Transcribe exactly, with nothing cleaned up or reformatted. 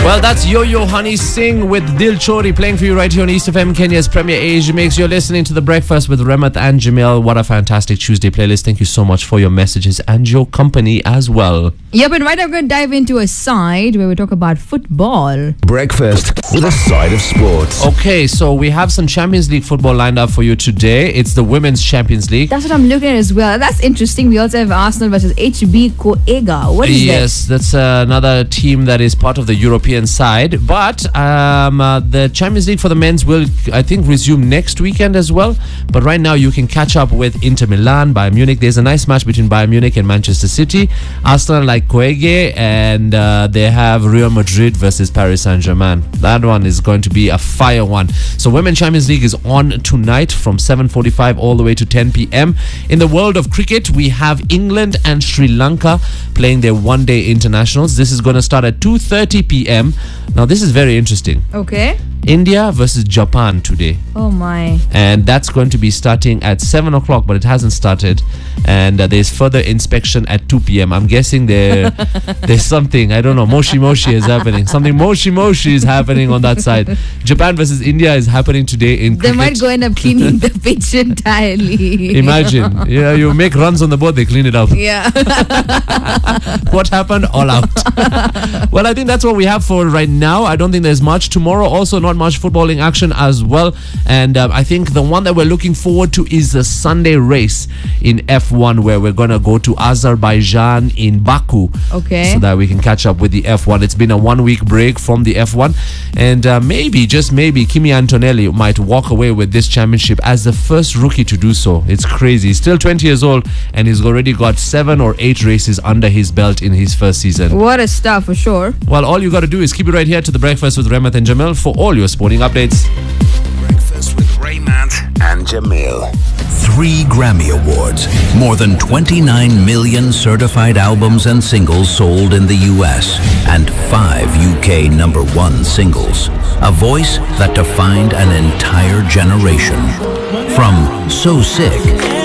Well, that's Yo-Yo Honey Singh with Dil Chori playing for you right here on East F M, Kenya's Premier Asia Mix. You're listening to The Breakfast with Remath and Jamil. What a fantastic Tuesday playlist. Thank you so much for your messages and your company as well. Yep, and right now we're going to dive into a side where we talk about football. Breakfast with a side of sports. Okay, so we have some Champions League football lined up for you today. It's the Women's Champions League. That's what I'm looking at as well. That's interesting. We also have Arsenal versus H B Koega. What is yes, that? that's uh, another team that is part of the European side. But um, uh, the Champions League for the men's will, I think, resume next weekend as well. But right now you can catch up with Inter Milan, Bayern Munich. There's a nice match between Bayern Munich and Manchester City. Arsenal like Koege, and uh, they have Real Madrid versus Paris Saint-Germain. That one is going to be a fire one. So Women's Champions League is on tonight from seven forty-five all the way to ten p.m. In the world of cricket, we have England and Sri Lanka playing their one-day internationals. This is going to start at two thirty p.m. Now, this is very interesting. Okay. India versus Japan today. Oh my. And that's going to be starting at seven o'clock, but it hasn't started. And uh, there's further inspection at two p.m. I'm guessing there there's something, I don't know, moshi moshi is happening. Something moshi moshi is happening on that side. Japan versus India is happening today in cricket. They might go end up cleaning the pitch entirely. Imagine. Yeah, you make runs on the board, they clean it up. Yeah. What happened? All out. Well, I think that's what we have for right now. I don't think there's much. Tomorrow also not much footballing action as well. And um, I think the one that we're looking forward to is the Sunday race in F one, where we're going to go to Azerbaijan in Baku. Okay. So that we can catch up with the F one. It's been a one week break from the F one. And uh, maybe, just maybe, Kimi Antonelli might walk away with this championship as the first rookie to do so. It's crazy. He's still twenty years old and he's already got seven or eight races under his belt in his first season. What a start for sure. Well, all you got to do is keep it right here to The Breakfast with Remath and Jamil for all your sporting updates. Breakfast with Remath and Jamil. Three Grammy Awards, more than twenty-nine million certified albums and singles sold in the U S, and five U K number one singles. A voice that defined an entire generation. From So Sick